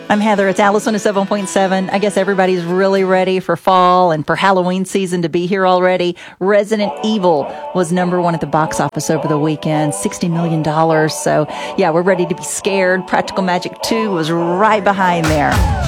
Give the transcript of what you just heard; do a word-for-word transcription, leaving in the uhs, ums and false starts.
I'm Heather. It's Alice one oh seven point seven. I guess everybody's really ready for fall and for Halloween season to be here already. Resident Evil was number one at the box office over the weekend, sixty million dollars. So, yeah, we're ready to be scared. Practical Magic two was right behind there.